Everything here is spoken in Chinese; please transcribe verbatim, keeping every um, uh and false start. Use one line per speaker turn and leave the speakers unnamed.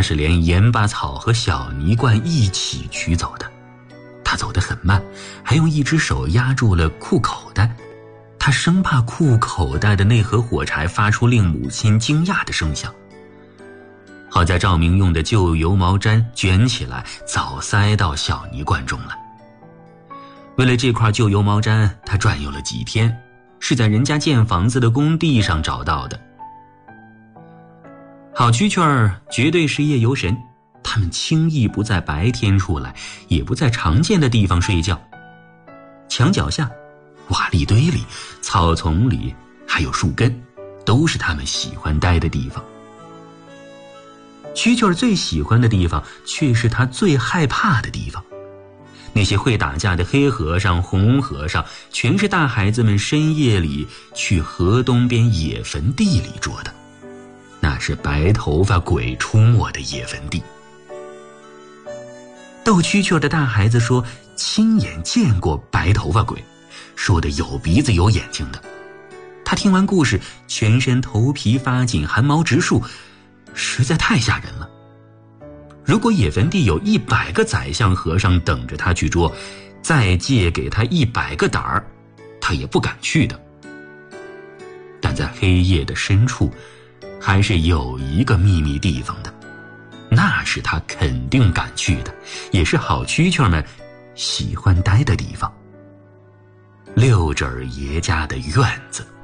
是连盐巴草和小泥罐一起取走的。他走得很慢，还用一只手压住了裤口袋，他生怕裤口袋的那盒火柴发出令母亲惊讶的声响。好在照明用的旧油毛毡卷起来早塞到小泥罐中了。为了这块旧油毛毡，他转悠了几天，是在人家建房子的工地上找到的。好蛐蛐儿绝对是夜游神，他们轻易不在白天出来，也不在常见的地方睡觉。墙脚下、瓦砾堆里、草丛里，还有树根，都是他们喜欢待的地方。蛐蛐儿最喜欢的地方，却是他最害怕的地方。那些会打架的黑和尚、红和尚，全是大孩子们深夜里去河东边野坟地里捉的。那是白头发鬼出没的野坟地。逗蛐蛐儿的大孩子说亲眼见过白头发鬼，说的有鼻子有眼睛的。他听完故事，全身头皮发紧，汗毛直竖，实在太吓人了。如果野坟地有一百个宰相和尚等着他去捉，再借给他一百个胆儿，他也不敢去的。但在黑夜的深处，还是有一个秘密地方的，那是他肯定敢去的，也是好蛐蛐们喜欢待的地方。六指儿爷家的院子。